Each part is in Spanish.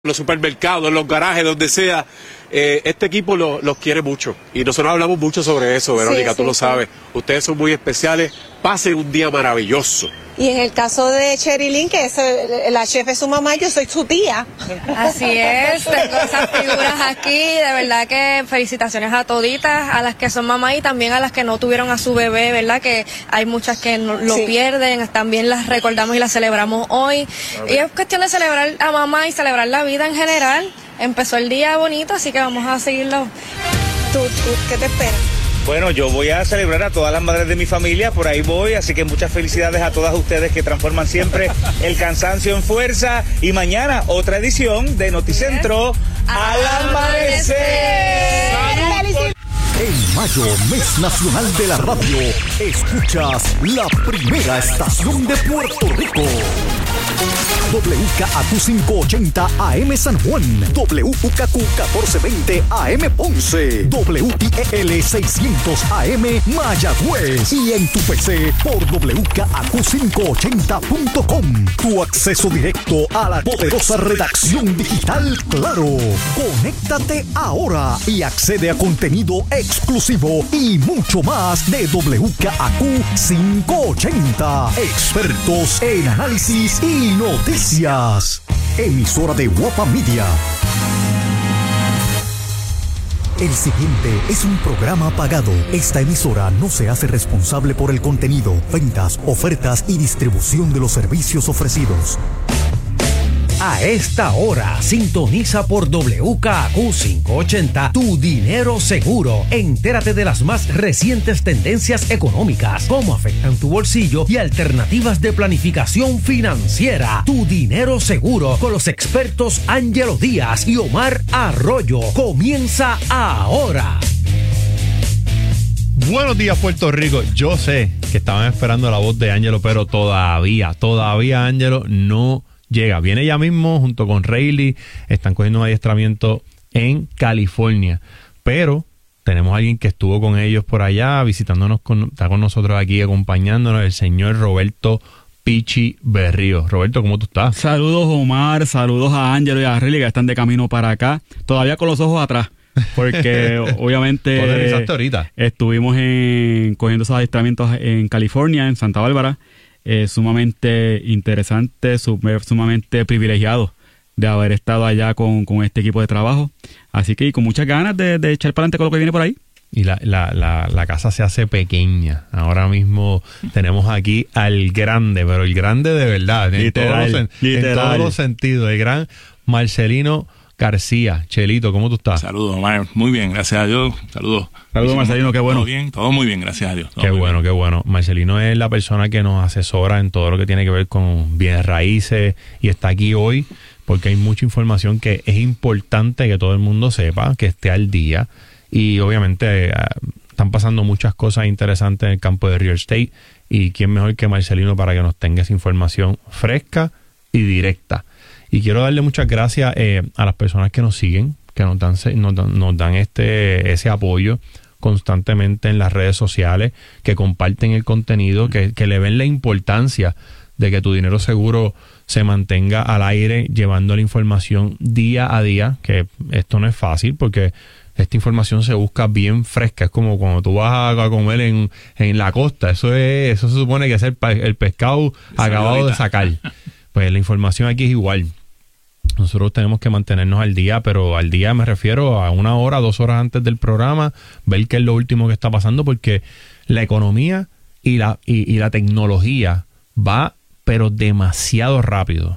los supermercados, en los garajes, donde sea, este equipo los quiere mucho y nosotros hablamos mucho sobre eso, Verónica, tú lo sabes, ustedes son muy especiales, pasen un día maravilloso. Y en el caso de Cherilyn, que es la chef es su mamá, yo soy su tía. Así es, tengo esas figuras aquí, de verdad que felicitaciones a toditas, a las que son mamá y también a las que no tuvieron a su bebé, verdad que hay muchas que lo pierden, también las recordamos y las celebramos hoy. Y es cuestión de celebrar a mamá y celebrar la vida en general. Empezó el día bonito, así que vamos a seguirlo. ¿Tú qué te esperas? Bueno, yo voy a celebrar a todas las madres de mi familia, por ahí voy, así que muchas felicidades a todas ustedes que transforman siempre el cansancio en fuerza. Y mañana otra edición de Noticentro al amanecer. En mayo, mes nacional de la radio, escuchas la primera estación de Puerto Rico. WKAQ 580 AM San Juan, WKQ 1420 AM Ponce, WIEL 600 AM Mayagüez y en tu PC por WKAQ580.com. Tu acceso directo a la poderosa redacción digital Claro. Conéctate ahora y accede a contenido exclusivo y mucho más de WKAQ 580. Expertos en análisis y noticias. Emisora de Guapa Media. El siguiente es un programa pagado. Esta emisora no se hace responsable por el contenido, ventas, ofertas y distribución de los servicios ofrecidos. A esta hora, sintoniza por WKAQ 580 Tu Dinero Seguro. Entérate de las más recientes tendencias económicas, cómo afectan tu bolsillo y alternativas de planificación financiera. Tu Dinero Seguro con los expertos Ángelo Díaz y Omar Arroyo. Comienza ahora. Buenos días, Puerto Rico. Yo sé que estaban esperando la voz de Ángelo, pero todavía Ángelo no llega. Viene ya mismo junto con Rayleigh. Están cogiendo un adiestramiento en California. Pero tenemos a alguien que estuvo con ellos por allá, visitándonos, está con nosotros aquí, acompañándonos, el señor Roberto Pichi Berrío. Roberto, ¿cómo tú estás? Saludos, Omar. Saludos a Ángelo y a Rayleigh, que están de camino para acá. Todavía con los ojos atrás. Porque obviamente estuvimos cogiendo esos adiestramientos en California, en Santa Bárbara. Sumamente interesante, sumamente privilegiado de haber estado allá con este equipo de trabajo. Así que con muchas ganas de echar para adelante con lo que viene por ahí. Y la casa se hace pequeña. Ahora mismo tenemos aquí al grande, pero el grande de verdad, literal. En todos los sentidos. El gran Marcelino García. Chelito, ¿cómo tú estás? Saludos, Omar. Muy bien, gracias a Dios. Saludos. Saludos, Marcelino, qué bueno. Todo bien, todo muy bien, gracias a Dios. Qué bueno, qué bueno. Marcelino es la persona que nos asesora en todo lo que tiene que ver con bienes raíces y está aquí hoy porque hay mucha información que es importante que todo el mundo sepa, que esté al día. Y obviamente están pasando muchas cosas interesantes en el campo de real estate y quién mejor que Marcelino para que nos tenga esa información fresca y directa. Y quiero darle muchas gracias a las personas que nos siguen, que nos dan ese apoyo constantemente en las redes sociales, que comparten el contenido, que le ven la importancia de que Tu Dinero Seguro se mantenga al aire, llevando la información día a día, que esto no es fácil porque esta información se busca bien fresca. Es como cuando tú vas a comer en la costa, eso se supone que es el pescado acabado de sacar. Pues la información aquí es igual. Nosotros tenemos que mantenernos al día, pero al día me refiero a 1 hora, 2 horas antes del programa, ver qué es lo último que está pasando, porque la economía y la tecnología va, pero demasiado rápido.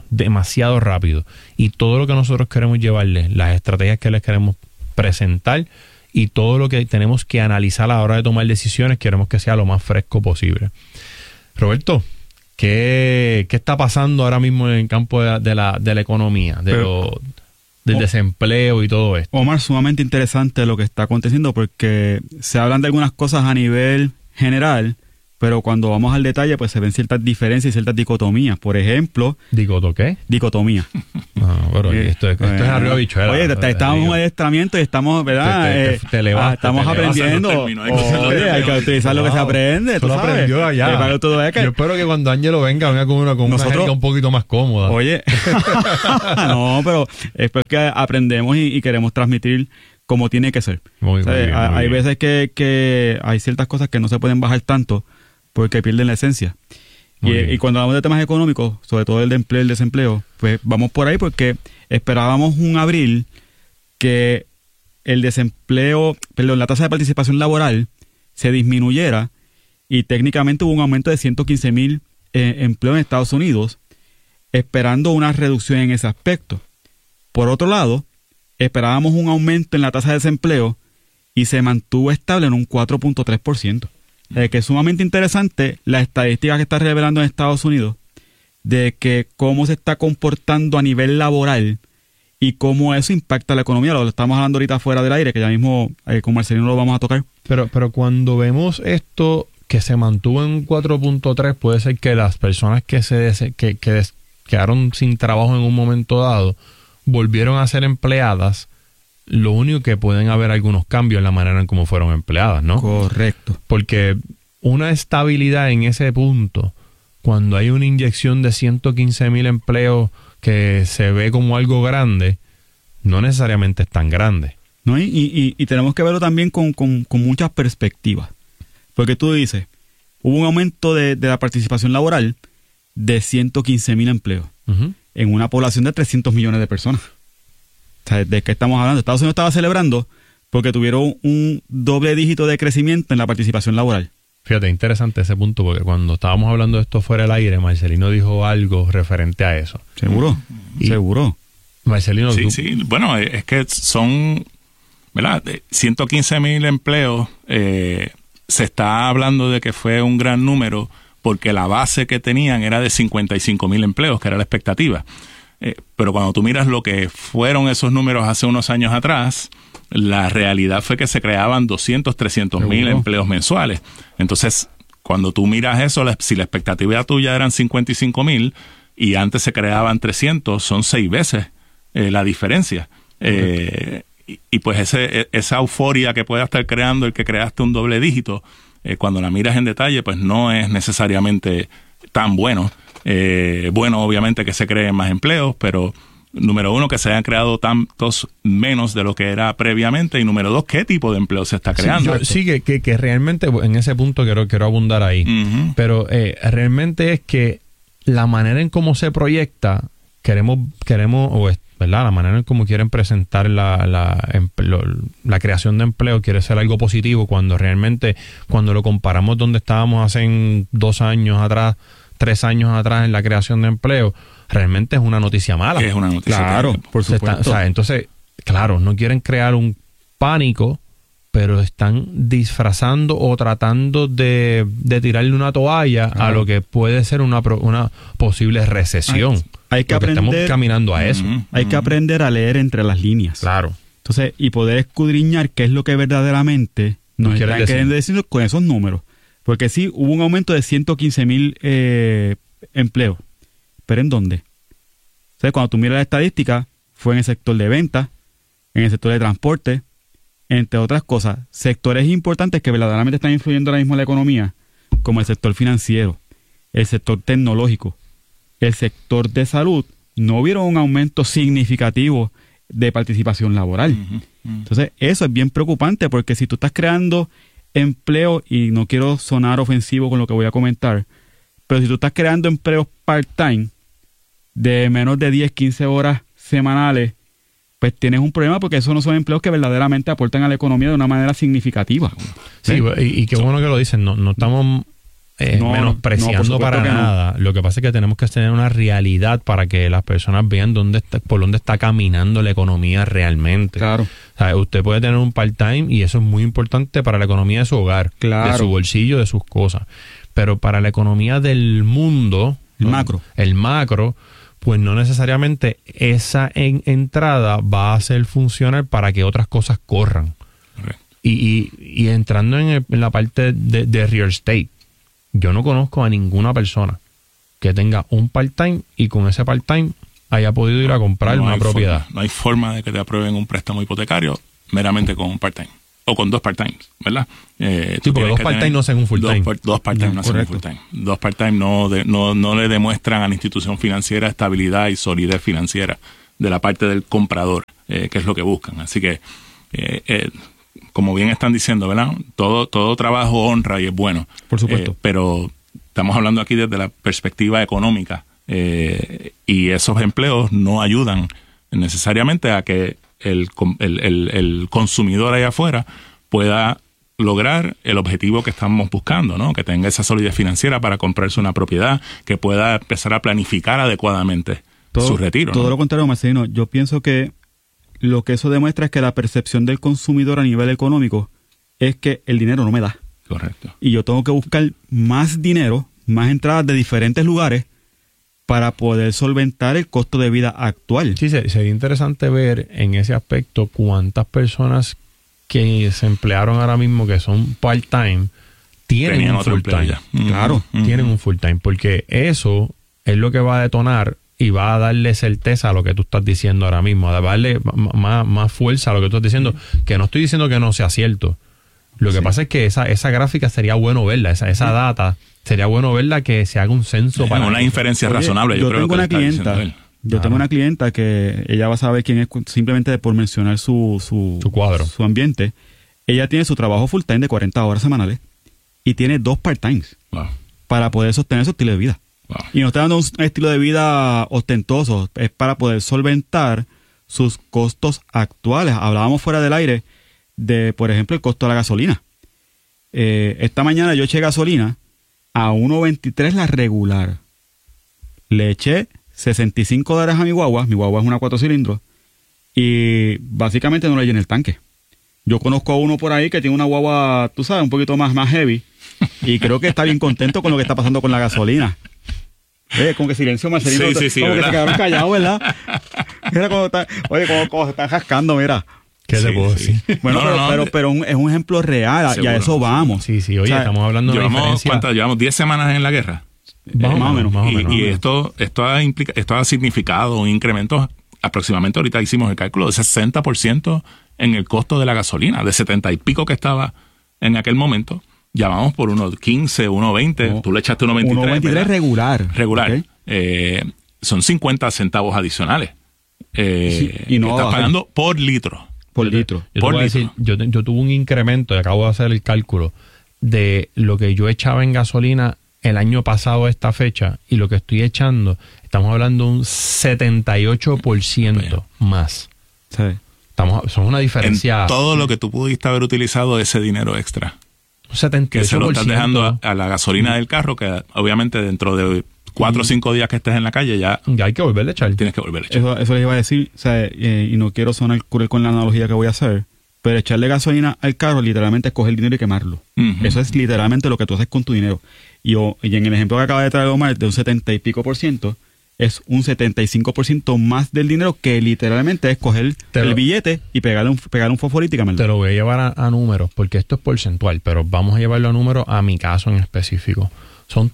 Y todo lo que nosotros queremos llevarles, las estrategias que les queremos presentar y todo lo que tenemos que analizar a la hora de tomar decisiones, queremos que sea lo más fresco posible. Roberto, ¿Qué está pasando ahora mismo en el campo de la economía, del desempleo y todo esto? Omar, sumamente interesante lo que está aconteciendo porque se hablan de algunas cosas a nivel general, pero cuando vamos al detalle, pues se ven ciertas diferencias y ciertas dicotomías. Por ejemplo... ¿Qué? Dicotomía. Pero esto es arriba bichuela. Oye, estamos en un adiestramiento y estamos, ¿verdad? Estamos aprendiendo. Oye, hay que utilizar lo que se aprende. Tú lo aprendió allá. Yo espero que cuando Ángelo venga con una jerga un poquito más cómoda. Oye, no, pero espero que aprendemos y queremos transmitir como tiene que ser. Muy bien. Veces que hay ciertas cosas que no se pueden bajar tanto porque pierden la esencia. Y cuando hablamos de temas económicos, sobre todo el de empleo y el desempleo, pues vamos por ahí porque esperábamos un abril que el desempleo, la tasa de participación laboral se disminuyera y técnicamente hubo un aumento de 115,000 empleos en Estados Unidos, esperando una reducción en ese aspecto. Por otro lado, esperábamos un aumento en la tasa de desempleo y se mantuvo estable en un 4.3%. Que es sumamente interesante la estadística que está revelando en Estados Unidos de que cómo se está comportando a nivel laboral y cómo eso impacta la economía. Lo estamos hablando ahorita fuera del aire, que ya mismo con Marcelino lo vamos a tocar. Pero cuando vemos esto que se mantuvo en 4.3, puede ser que las personas que quedaron sin trabajo en un momento dado volvieron a ser empleadas. Lo único que pueden haber algunos cambios en la manera en cómo fueron empleadas, ¿no? Correcto. Porque una estabilidad en ese punto, cuando hay una inyección de 115,000 empleos que se ve como algo grande, no necesariamente es tan grande. ¿No? Y tenemos que verlo también con muchas perspectivas. Porque tú dices, hubo un aumento de la participación laboral de 115,000 empleos en una población de 300 millones de personas. O sea, ¿de qué estamos hablando? Estados Unidos estaba celebrando porque tuvieron un doble dígito de crecimiento en la participación laboral. Fíjate, interesante ese punto, porque cuando estábamos hablando de esto fuera del aire, Marcelino dijo algo referente a eso. ¿Seguro? Seguro. Marcelino, Sí, bueno, es que son, ¿verdad? 115,000 empleos, se está hablando de que fue un gran número porque la base que tenían era de 55,000 empleos, que era la expectativa. Pero cuando tú miras lo que fueron esos números hace unos años atrás, la realidad fue que se creaban 200, 300,000 empleos mensuales. Entonces, cuando tú miras eso, si la expectativa tuya eran 55,000 y antes se creaban 300, son 6 veces la diferencia. Y pues esa euforia que pueda estar creando el que creaste un doble dígito, cuando la miras en detalle, pues no es necesariamente tan bueno. Bueno, obviamente que se creen más empleos, pero número uno, que se hayan creado tantos menos de lo que era previamente, y número dos, ¿qué tipo de empleo se está creando? Que realmente en ese punto quiero abundar ahí, pero realmente es que la manera en cómo se proyecta, queremos ¿verdad? La manera en cómo quieren presentar la creación de empleo quiere ser algo positivo, cuando realmente, cuando lo comparamos donde estábamos hace 2 años atrás, 3 años atrás en la creación de empleo, realmente es una noticia mala. Es una noticia. Claro, por supuesto. Entonces, claro, no quieren crear un pánico, pero están disfrazando o tratando de tirarle una toalla a lo que puede ser una posible recesión. Hay que aprender, estamos caminando a eso. Hay que aprender a leer entre las líneas. Claro. Entonces, y poder escudriñar qué es lo que verdaderamente nos están queriendo decir con esos números. Porque sí, hubo un aumento de 115,000 empleos. ¿Pero en dónde? O sea, cuando tú miras la estadística, fue en el sector de ventas, en el sector de transporte, entre otras cosas. Sectores importantes que verdaderamente están influyendo ahora mismo en la economía, como el sector financiero, el sector tecnológico, el sector de salud, no hubieron un aumento significativo de participación laboral. Entonces, eso es bien preocupante, porque si tú estás creando empleo, y no quiero sonar ofensivo con lo que voy a comentar, pero si tú estás creando empleos part-time de menos de 10, 15 horas semanales, pues tienes un problema, porque esos no son empleos que verdaderamente aportan a la economía de una manera significativa. Sí, y qué bueno que lo dicen. No estamos menospreciando para nada. Lo que pasa es que tenemos que tener una realidad para que las personas vean por dónde está caminando la economía realmente. Claro. O sea, usted puede tener un part-time y eso es muy importante para la economía de su hogar, de su bolsillo, de sus cosas. Pero para la economía del mundo, el macro, pues no necesariamente esa entrada va a hacer funcionar para que otras cosas corran. Y entrando en la parte de real estate, yo no conozco a ninguna persona que tenga un part-time y con ese part-time haya podido ir a comprar una propiedad. No hay forma de que te aprueben un préstamo hipotecario meramente con un part-time. O con dos part-times, ¿verdad? Sí, porque dos part-time no hacen un full-time. Dos part-time no hacen un full-time. Dos part-time no le demuestran a la institución financiera estabilidad y solidez financiera de la parte del comprador, que es lo que buscan. Así que, como bien están diciendo, ¿verdad? Todo trabajo honra y es bueno. Por supuesto. Pero estamos hablando aquí desde la perspectiva económica, y esos empleos no ayudan necesariamente a que el consumidor allá afuera pueda lograr el objetivo que estamos buscando, ¿no? Que tenga esa solidez financiera para comprarse una propiedad, que pueda empezar a planificar adecuadamente su retiro. Todo ¿no? lo contrario, Marcelino. Yo pienso que lo que eso demuestra es que la percepción del consumidor a nivel económico es que el dinero no me da. Correcto. Y yo tengo que buscar más dinero, más entradas de diferentes lugares para poder solventar el costo de vida actual. Sí, sería interesante ver en ese aspecto cuántas personas que se emplearon ahora mismo que son part-time tienen un full-time. Claro. Tienen un full-time, porque eso es lo que va a detonar y va a darle certeza a lo que tú estás diciendo ahora mismo, a darle más fuerza a lo que tú estás diciendo, que no estoy diciendo que no sea cierto. Lo que pasa es que esa gráfica sería bueno verla, esa data, sería bueno verla, que se haga un censo para una inferencia razonable. Yo tengo una clienta que ella va a saber quién es simplemente por mencionar su cuadro, su ambiente. Ella tiene su trabajo full time de 40 horas semanales y tiene 2 part-times para poder sostener su estilo de vida. Y no está dando un estilo de vida ostentoso, es para poder solventar sus costos actuales. Hablábamos fuera del aire de, por ejemplo, el costo de la gasolina. Esta mañana yo eché gasolina a $1.23 la regular. Le eché $65 a mi guagua es una 4 cilindros, y básicamente no le llené el tanque. Yo conozco a uno por ahí que tiene una guagua, tú sabes, un poquito más heavy, y creo que está bien contento con lo que está pasando con la gasolina. Como que silencio, Marcelino. Sí, como ¿verdad? que se quedaron callados, ¿verdad? Mira cómo está, cómo se están jascando, mira. ¿Qué te puedo decir? Bueno, pero es un ejemplo real. Seguro, y a eso vamos. Sí, oye, o sea, estamos hablando de una diferencia. Llevamos 10 semanas en la guerra. Más o menos. Y esto ha significado un incremento, aproximadamente ahorita hicimos el cálculo, de 60% en el costo de la gasolina, de 70 y pico que estaba en aquel momento. Ya vamos por unos 15, 1.20. Tú le echaste 1.23. 1.23 regular. Okay. Son 50 centavos adicionales. Y no estás pagando por litro. Por litro. Yo tuve un incremento, y acabo de hacer el cálculo, de lo que yo echaba en gasolina el año pasado a esta fecha y lo que estoy echando. Estamos hablando de un 78% más. Sí. Son una diferencia. En todo lo que tú pudiste haber utilizado ese dinero extra. 78%. Que se lo estás dejando a la gasolina del carro, que obviamente dentro de 4 o 5 días que estés en la calle ya hay que volverle a echar. Tienes que volverle a echar. Eso les iba a decir, o sea, y no quiero sonar cruel con la analogía que voy a hacer, pero echarle gasolina al carro literalmente es coger el dinero y quemarlo. Eso es literalmente lo que tú haces con tu dinero. Y en el ejemplo que acaba de traer Omar, de un 70 y pico %, es un 75% más del dinero, que literalmente es coger el billete y pegarle un fosforito y quemarlo. Te lo voy a llevar a números, porque esto es porcentual, pero vamos a llevarlo a números a mi caso en específico. Son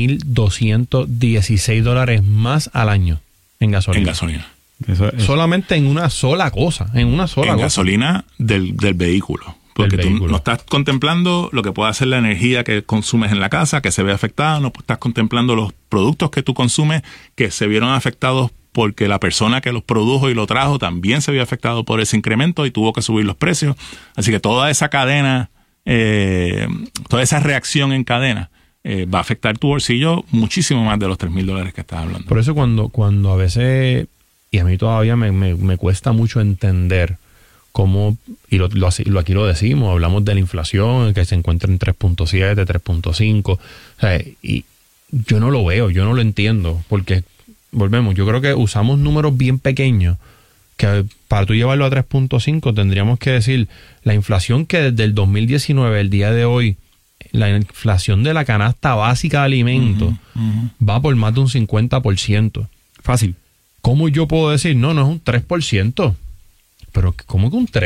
$3,216 más al año en gasolina. Eso. Solamente en una sola cosa. En gasolina del vehículo. Porque tú no estás contemplando lo que puede hacer la energía que consumes en la casa, que se ve afectada. No estás contemplando los productos que tú consumes, que se vieron afectados porque la persona que los produjo y lo trajo también se vio afectado por ese incremento y tuvo que subir los precios. Así que toda esa cadena, toda esa reacción en cadena, va a afectar tu bolsillo muchísimo más de los $3,000 que estás hablando. Por eso cuando a veces, y a mí todavía me cuesta mucho entender cómo, y aquí lo decimos, hablamos de la inflación que se encuentra en 3.7, 3.5, o sea, y yo no lo veo, yo no lo entiendo, porque volvemos, yo creo que usamos números bien pequeños, que para tú llevarlo a 3.5 tendríamos que decir la inflación que desde el 2019, el día de hoy, la inflación de la canasta básica de alimentos va por más de un 50%. Fácil. ¿Cómo yo puedo decir, no es un 3%? Pero ¿cómo que un 3?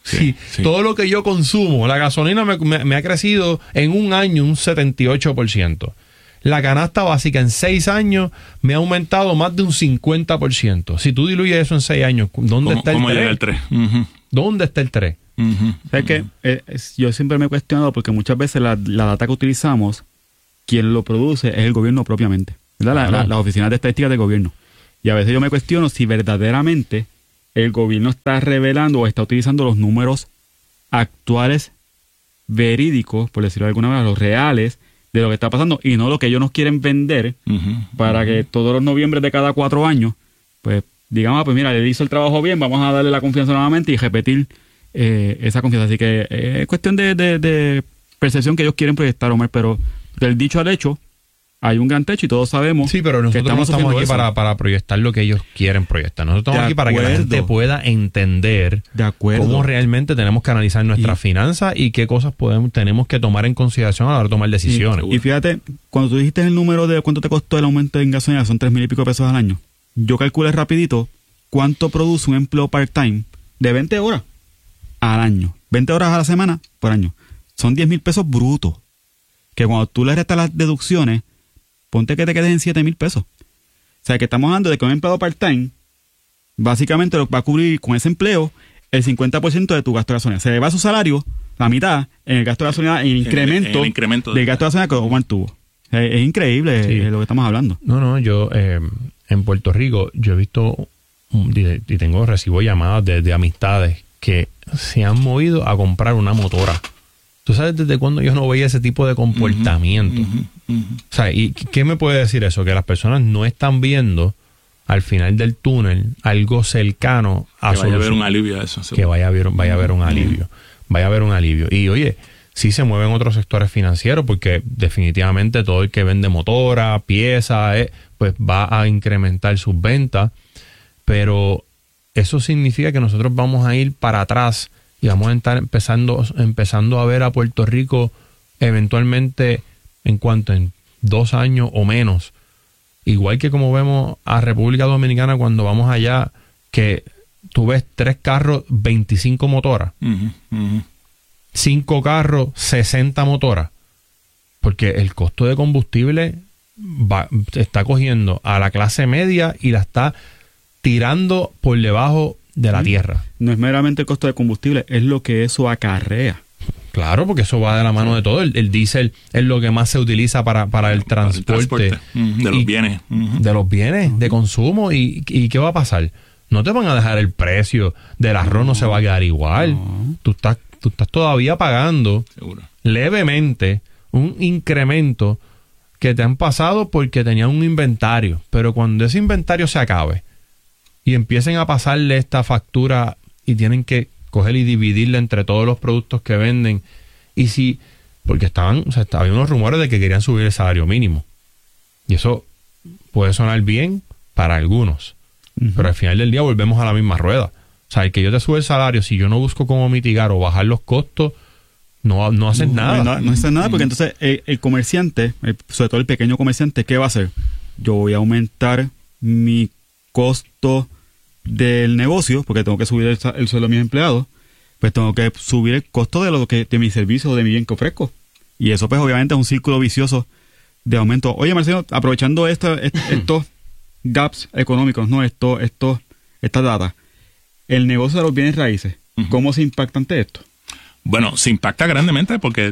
Sí. Todo lo que yo consumo, la gasolina me ha crecido en un año un 78%. La canasta básica en 6 años me ha aumentado más de un 50%. Si tú diluyes eso en 6 años, ¿dónde está el 3? ¿Cómo llega el 3? ¿Dónde está el 3? ¿Sabes qué? Yo siempre me he cuestionado porque muchas veces la data que utilizamos, quien lo produce es el gobierno propiamente, ¿verdad? Claro. Las oficinas de estadística del gobierno. Y a veces yo me cuestiono si verdaderamente el gobierno está revelando o está utilizando los números actuales, verídicos, por decirlo de alguna manera, los reales de lo que está pasando y no lo que ellos nos quieren vender para que todos los noviembres de cada 4 años, pues digamos, pues mira, él hizo el trabajo bien, vamos a darle la confianza nuevamente y repetir esa confianza. Así que es cuestión de percepción que ellos quieren proyectar, Omar, pero del dicho al hecho hay un gran techo y todos sabemos. Sí, pero nosotros no estamos aquí para proyectar lo que ellos quieren proyectar. Nosotros estamos aquí para que la gente pueda entender cómo realmente tenemos que analizar nuestras finanzas y qué cosas tenemos que tomar en consideración a la hora de tomar decisiones. Y fíjate, cuando tú dijiste el número de cuánto te costó el aumento en gasolina, son 3,000 y pico pesos al año. Yo calculé rapidito cuánto produce un empleo part-time de 20 horas al año. 20 horas a la semana por año. Son 10,000 pesos brutos. Que cuando tú le restas las deducciones, ponte que te quedes en 7,000 pesos. O sea, que estamos hablando de que un empleado part-time básicamente lo va a cubrir con ese empleo el 50% de tu gasto de gasolina. Se le va a su salario, la mitad, en el gasto de gasolina, en el incremento del gasto de gasolina que Omar tuvo. O sea, es increíble lo que estamos hablando. No, yo en Puerto Rico yo he visto y recibo llamadas de amistades que se han movido a comprar una motora. ¿Tú sabes desde cuándo yo no veía ese tipo de comportamiento? O sea, ¿y qué me puede decir eso? Que las personas no están viendo al final del túnel algo cercano a que vaya a haber un alivio a eso. Seguro. Que vaya a haber un alivio. Vaya a haber un alivio. Y oye, sí se mueven otros sectores financieros porque definitivamente todo el que vende motora, piezas, pues va a incrementar sus ventas. Pero eso significa que nosotros vamos a ir para atrás y vamos a estar empezando a ver a Puerto Rico eventualmente en 2 años o menos. Igual que como vemos a República Dominicana cuando vamos allá, que tú ves 3 carros, 25 motoras. 5 carros, 60 motoras. Porque el costo de combustible está cogiendo a la clase media y la está tirando por debajo de la tierra. No es meramente el costo de combustible, es lo que eso acarrea. Claro, porque eso va de la mano de todo. El diésel es lo que más se utiliza para el transporte. De los bienes. De los bienes, de consumo. ¿Y qué va a pasar? No te van a dejar el precio del arroz, no se va a quedar igual. No. Tú estás todavía pagando levemente un incremento que te han pasado porque tenían un inventario. Pero cuando ese inventario se acabe y empiecen a pasarle esta factura y tienen que coger y dividirla entre todos los productos que venden, porque había unos rumores de que querían subir el salario mínimo. Y eso puede sonar bien para algunos. Pero al final del día volvemos a la misma rueda. O sea, el que yo te sube el salario, si yo no busco cómo mitigar o bajar los costos, no haces nada. No haces nada porque entonces el comerciante, sobre todo el pequeño comerciante, ¿qué va a hacer? Yo voy a aumentar mi costo del negocio porque tengo que subir el sueldo de mis empleados, pues tengo que subir el costo de mi servicio o de mi bien que ofrezco. Y eso pues obviamente es un círculo vicioso de aumento. Oye, Marcelo, aprovechando estos gaps económicos, ¿no? Estas datas, el negocio de los bienes raíces, ¿cómo se impacta ante esto? Bueno, se impacta grandemente porque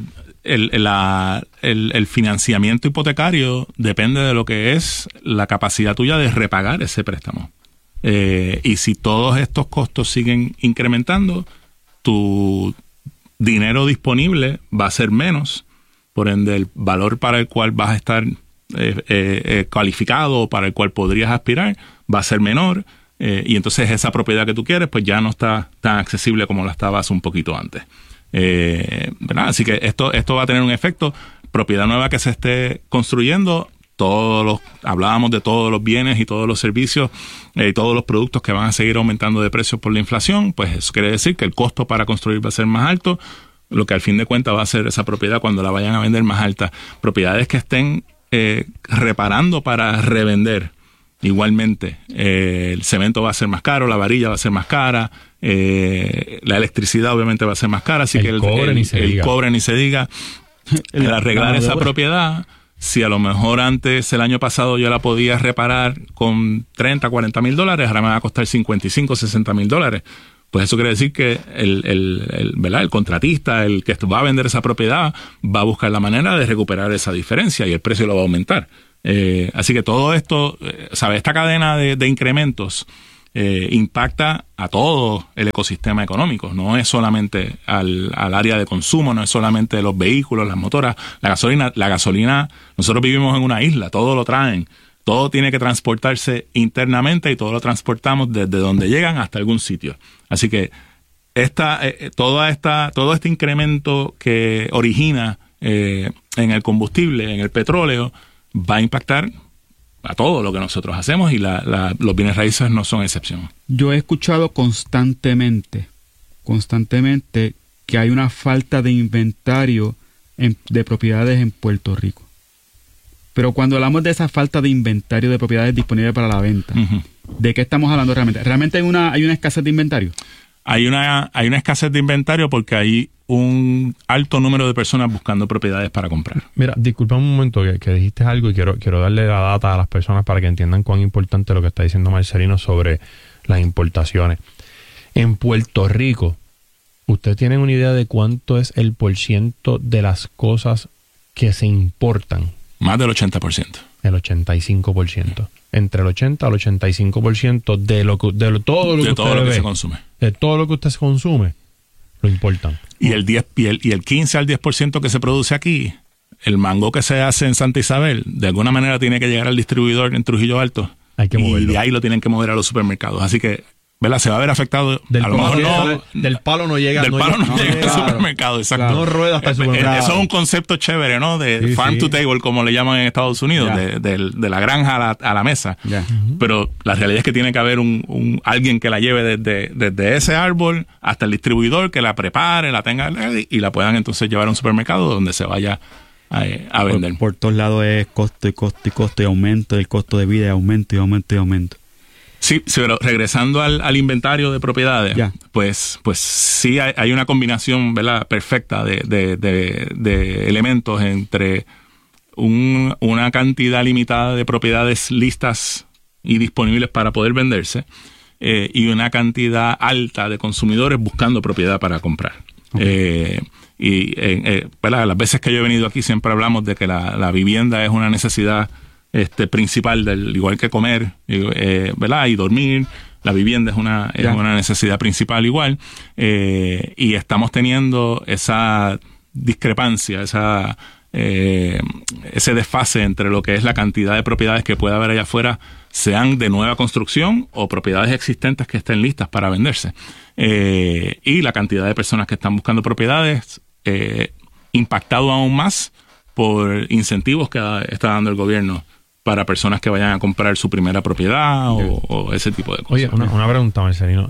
el financiamiento hipotecario depende de lo que es la capacidad tuya de repagar ese préstamo. Y si todos estos costos siguen incrementando, tu dinero disponible va a ser menos, por ende el valor para el cual vas a estar cualificado o para el cual podrías aspirar va a ser menor, y entonces esa propiedad que tú quieres pues ya no está tan accesible como la estaba hace un poquito antes. ¿Verdad? Así que esto va a tener un efecto. Propiedad nueva que se esté construyendo, hablábamos de todos los bienes y todos los servicios y todos los productos que van a seguir aumentando de precios por la inflación, pues eso quiere decir que el costo para construir va a ser más alto, lo que al fin de cuentas va a ser esa propiedad cuando la vayan a vender más alta. Propiedades que estén reparando para revender, igualmente. El cemento va a ser más caro, la varilla va a ser más cara, la electricidad obviamente va a ser más cara, así que el cobre ni se diga. El arreglar esa propiedad, si a lo mejor antes, el año pasado, yo la podía reparar con $30, $40,000, ahora me va a costar $55, $60,000. Pues eso quiere decir que el contratista, el que va a vender esa propiedad, va a buscar la manera de recuperar esa diferencia y el precio lo va a aumentar. Así que todo esto, esta cadena de incrementos impacta a todo el ecosistema económico. No es solamente al área de consumo, no es solamente los vehículos, las motoras, la gasolina. Nosotros vivimos en una isla, todo lo traen. Todo tiene que transportarse internamente y todo lo transportamos desde donde llegan hasta algún sitio. Así que todo este incremento que origina en el combustible, en el petróleo, va a impactar a todo lo que nosotros hacemos y los bienes raíces no son excepción. Yo he escuchado constantemente que hay una falta de inventario de propiedades en Puerto Rico. Pero cuando hablamos de esa falta de inventario de propiedades disponibles para la venta, ¿de qué estamos hablando realmente? ¿Realmente hay una escasez de inventario? Hay una escasez de inventario porque hay un alto número de personas buscando propiedades para comprar. Mira, disculpa un momento que dijiste algo y quiero darle la data a las personas para que entiendan cuán importante lo que está diciendo Marcelino sobre las importaciones. En Puerto Rico, ¿ustedes tienen una idea de cuánto es el % de las cosas que se importan? Más del 80%. El 85%. Entre el 80 al 85% de todo lo que se consume. De todo lo que usted se consume, lo importan. Y el 15 al 10% que se produce aquí, el mango que se hace en Santa Isabel, de alguna manera tiene que llegar al distribuidor en Trujillo Alto. Hay que moverlo. Y de ahí lo tienen que mover a los supermercados. Así que, ¿verdad? Se va a ver afectado. Del palo no llega al supermercado, exacto. No rueda hasta el supermercado. Eso es un concepto chévere, ¿no? De farm to table, como le llaman en Estados Unidos, de la granja a la mesa. Pero la realidad es que tiene que haber alguien que la lleve desde ese árbol hasta el distribuidor, que la prepare, la tenga y la puedan entonces llevar a un supermercado donde se vaya a vender. Por todos lados es costo y costo y costo y aumento, el costo de vida y aumento y aumento y aumento. Sí, pero regresando al inventario de propiedades, pues sí hay una combinación, ¿verdad?, perfecta de elementos entre una cantidad limitada de propiedades listas y disponibles para poder venderse y una cantidad alta de consumidores buscando propiedad para comprar. ¿Verdad? Las veces que yo he venido aquí siempre hablamos de que la vivienda es una necesidad principal, igual que comer, ¿verdad? Y dormir. La vivienda es una necesidad principal igual. Y estamos teniendo esa discrepancia, ese desfase entre lo que es la cantidad de propiedades que puede haber allá afuera, sean de nueva construcción o propiedades existentes que estén listas para venderse. Y la cantidad de personas que están buscando propiedades, impactado aún más por incentivos que está dando el gobierno para personas que vayan a comprar su primera propiedad o ese tipo de cosas. Oye, una pregunta, Marcelino.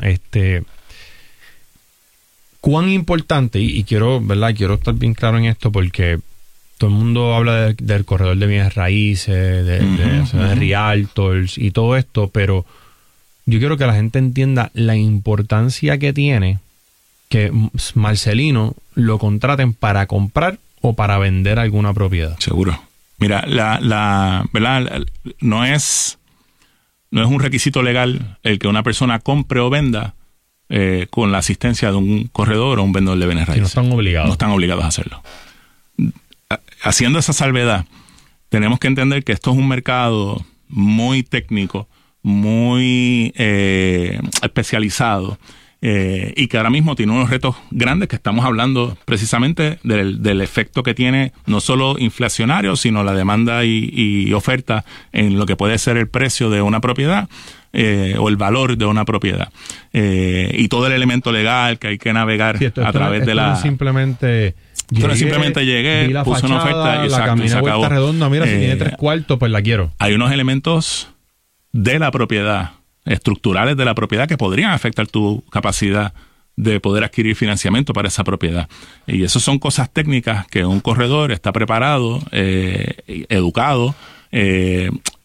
¿Cuán importante, y quiero estar bien claro en esto porque todo el mundo habla del corredor de bienes raíces, de realtors y todo esto, pero yo quiero que la gente entienda la importancia que tiene que Marcelino lo contraten para comprar o para vender alguna propiedad. Seguro. Mira, ¿verdad? No es un requisito legal el que una persona compre o venda con la asistencia de un corredor o un vendedor de bienes raíces. No están obligados. No están obligados a hacerlo. Haciendo esa salvedad, tenemos que entender que esto es un mercado muy técnico, muy especializado, y que ahora mismo tiene unos retos grandes que estamos hablando precisamente del efecto que tiene no solo inflacionario, sino la demanda y oferta en lo que puede ser el precio de una propiedad o el valor de una propiedad. Y todo el elemento legal que hay que navegar a través de la... Simplemente llegué, puse una oferta y la caminé vuelta redonda, mira, si tiene 3/4, pues la quiero. Hay unos elementos de la propiedad, estructurales de la propiedad, que podrían afectar tu capacidad de poder adquirir financiamiento para esa propiedad. Y eso son cosas técnicas que un corredor está preparado, educado,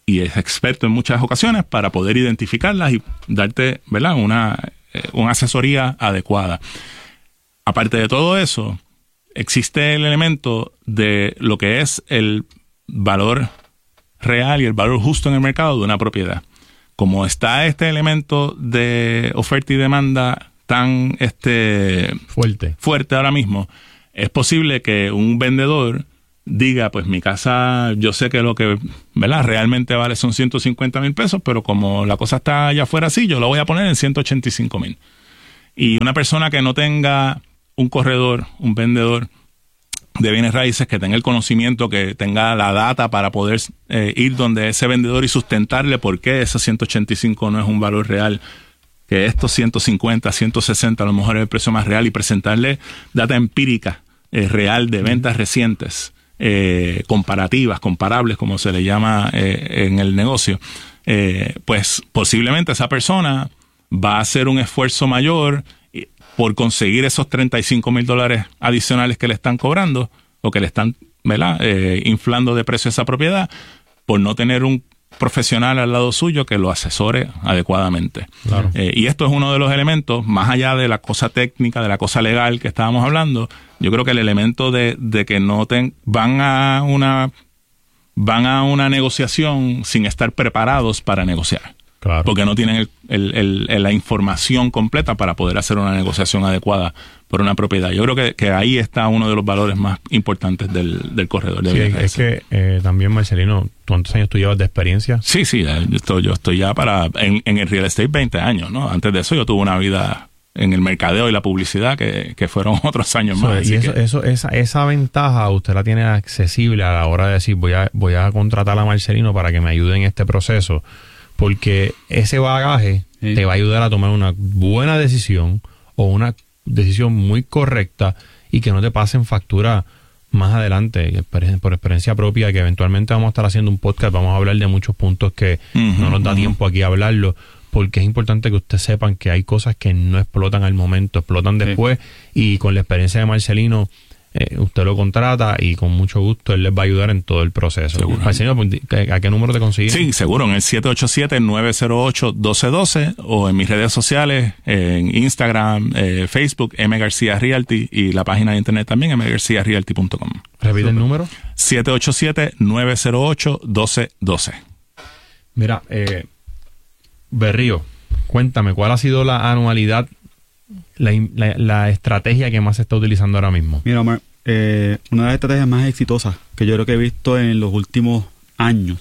y es experto en muchas ocasiones para poder identificarlas y darte, ¿verdad?, una asesoría adecuada. Aparte de todo eso, existe el elemento de lo que es el valor real y el valor justo en el mercado de una propiedad. Como está este elemento de oferta y demanda tan fuerte ahora mismo, es posible que un vendedor diga, pues mi casa, yo sé que lo que, ¿verdad?, realmente vale son 150 mil pesos, pero como la cosa está allá afuera así, yo lo voy a poner en 185 mil. Y una persona que no tenga un corredor, un vendedor de bienes raíces, que tenga el conocimiento, que tenga la data para poder ir donde ese vendedor y sustentarle por qué ese 185 no es un valor real, que estos 150, 160 a lo mejor es el precio más real, y presentarle data empírica real de ventas recientes, comparables, como se le llama en el negocio, pues posiblemente esa persona va a hacer un esfuerzo mayor por conseguir esos $35,000 adicionales que le están cobrando o que le están, ¿verdad?, inflando de precio esa propiedad, por no tener un profesional al lado suyo que lo asesore adecuadamente. Claro. Y esto es uno de los elementos, más allá de la cosa técnica, de la cosa legal que estábamos hablando. Yo creo que el elemento de que no van a una negociación sin estar preparados para negociar. Claro. Porque no tienen la información completa para poder hacer una negociación adecuada por una propiedad. Yo creo que ahí está uno de los valores más importantes del corredor de bienes. Es que también, Marcelino, ¿cuántos años tú llevas de experiencia? Sí, yo estoy ya en el real estate 20 años, ¿no? Antes de eso yo tuve una vida en el mercadeo y la publicidad que fueron otros años más. Y esa ventaja usted la tiene accesible a la hora de decir, voy a contratar a Marcelino para que me ayude en este proceso. Porque ese bagaje te va a ayudar a tomar una buena decisión o una decisión muy correcta y que no te pasen factura más adelante. Por experiencia propia, que eventualmente vamos a estar haciendo un podcast, vamos a hablar de muchos puntos que no nos da tiempo aquí a hablarlo, porque es importante que ustedes sepan que hay cosas que no explotan al momento, explotan después, y con la experiencia de Marcelino, usted lo contrata y con mucho gusto él les va a ayudar en todo el proceso. Marcelino, ¿a qué número te consiguen? Sí, seguro, en el 787-908-1212 o en mis redes sociales, en Instagram, Facebook, M. García Realty, y la página de internet también, mgarciarealty.com. ¿Repite el número? 787-908-1212. Mira, Berrío, cuéntame, ¿cuál ha sido la anualidad, la estrategia que más se está utilizando ahora mismo? Mira, Omar, una de las estrategias más exitosas que yo creo que he visto en los últimos años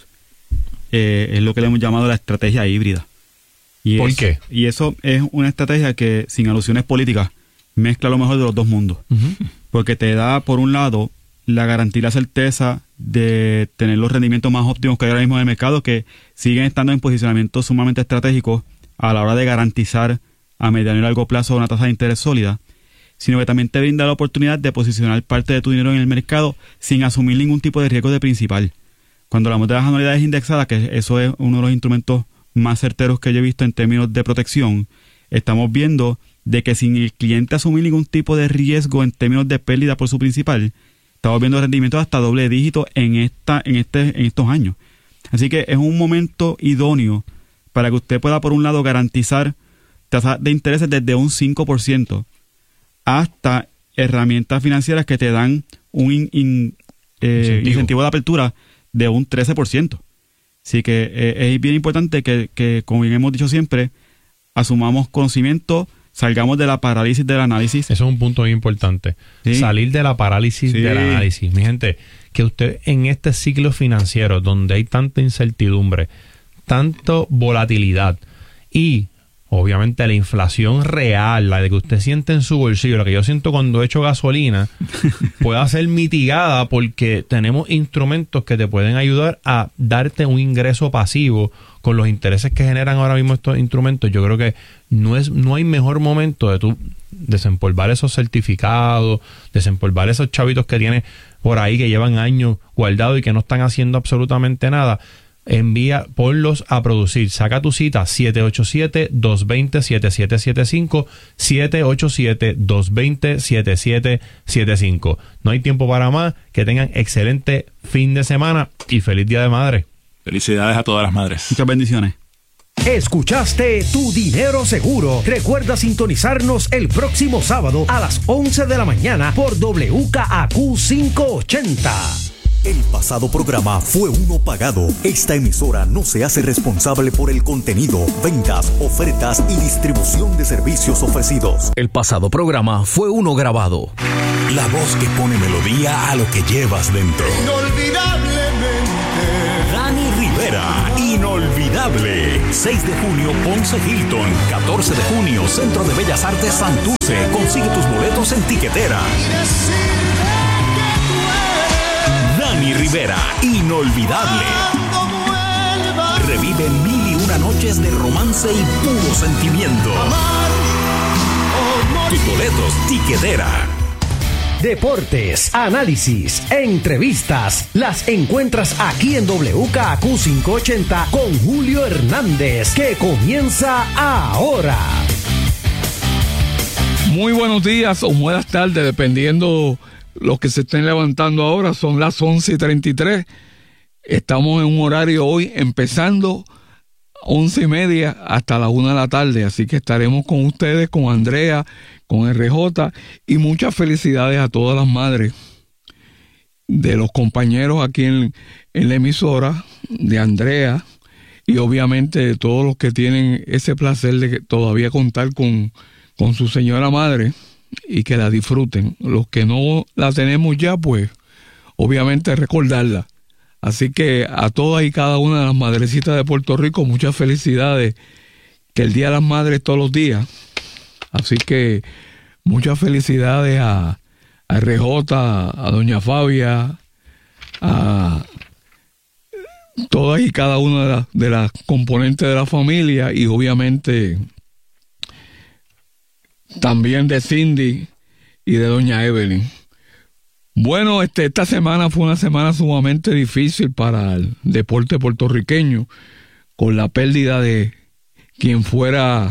es lo que le hemos llamado la estrategia híbrida. ¿Por qué? Y eso es una estrategia que, sin alusiones políticas, mezcla lo mejor de los dos mundos. Porque te da, por un lado, la garantía y la certeza de tener los rendimientos más óptimos que hay ahora mismo en el mercado, que siguen estando en posicionamientos sumamente estratégicos a la hora de garantizar a mediano y largo plazo una tasa de interés sólida, sino que también te brinda la oportunidad de posicionar parte de tu dinero en el mercado sin asumir ningún tipo de riesgo de principal. Cuando hablamos de las anualidades indexadas, que eso es uno de los instrumentos más certeros que yo he visto en términos de protección, estamos viendo de que sin el cliente asumir ningún tipo de riesgo en términos de pérdida por su principal, estamos viendo rendimientos hasta doble dígito en estos años. Así que es un momento idóneo para que usted pueda, por un lado, garantizar tasas de intereses desde un 5% hasta herramientas financieras que te dan un incentivo de apertura de un 13%. Así que es bien importante que, como bien hemos dicho siempre, asumamos conocimiento, salgamos de la parálisis del análisis. Eso es un punto muy importante. ¿Sí? Salir de la parálisis del análisis. Mi gente, que usted en este ciclo financiero donde hay tanta incertidumbre, tanto volatilidad y obviamente la inflación real, la de que usted siente en su bolsillo, la que yo siento cuando echo gasolina, pueda ser mitigada porque tenemos instrumentos que te pueden ayudar a darte un ingreso pasivo con los intereses que generan ahora mismo estos instrumentos. Yo creo que no hay mejor momento de tú desempolvar esos certificados, desempolvar esos chavitos que tienes por ahí que llevan años guardados y que no están haciendo absolutamente nada. Ponlos a producir. Saca tu cita 787-220-7775, 787-220-7775. No hay tiempo para más. Que tengan excelente fin de semana y feliz Día de Madre. Felicidades a todas las madres. Muchas bendiciones. Escuchaste Tu Dinero Seguro. Recuerda sintonizarnos el próximo sábado a las 11 de la mañana por WKAQ 580. El pasado programa fue uno pagado. Esta emisora no se hace responsable por el contenido, ventas, ofertas y distribución de servicios ofrecidos. El pasado programa fue uno grabado. La voz que pone melodía a lo que llevas dentro. Inolvidablemente. Dani Rivera, inolvidable. 6 de junio, Ponce Hilton. 14 de junio, Centro de Bellas Artes Santurce. Consigue tus boletos en Tiquetera. Dani Rivera, inolvidable. Revive 1001 noches de romance y puro sentimiento. Tus boletos, Tiquetera. Deportes, análisis, entrevistas, las encuentras aquí en WKAQ 580 con Julio Hernández, que comienza ahora. Muy buenos días o buenas tardes, dependiendo los que se estén levantando ahora. Son las 11:33. Estamos en un horario hoy empezando 11:30 hasta las 1 de la tarde, así que estaremos con ustedes, con Andrea, con RJ, y muchas felicidades a todas las madres de los compañeros aquí en la emisora, de Andrea, y obviamente de todos los que tienen ese placer de todavía contar con su señora madre y que la disfruten. Los que no la tenemos ya, pues obviamente recordarla. Así que a todas y cada una de las madrecitas de Puerto Rico, muchas felicidades, que el Día de las Madres todos los días. Así que muchas felicidades a RJ, a doña Fabia, a todas y cada una de las componentes de la familia, y obviamente también de Cindy y de doña Evelyn. Bueno, esta semana fue una semana sumamente difícil para el deporte puertorriqueño, con la pérdida de quien fuera